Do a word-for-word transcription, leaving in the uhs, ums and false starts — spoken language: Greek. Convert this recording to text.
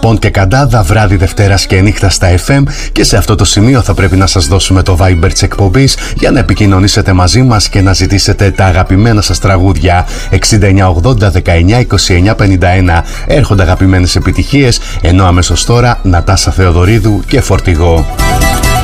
Ποντ και Καντάδα, βράδυ Δευτέρας και νύχτα στα εφ εμ. Και σε αυτό το σημείο θα πρέπει να σας δώσουμε το Viber της εκπομπής για να επικοινωνήσετε μαζί μας και να ζητήσετε τα αγαπημένα σας τραγούδια. εξήντα εννιά ογδόντα δεκαεννιά είκοσι εννιά πενήντα ένα. Έρχονται αγαπημένες επιτυχίες, ενώ αμέσως τώρα Νατάσα Θεοδωρίδου και Φορτηγό.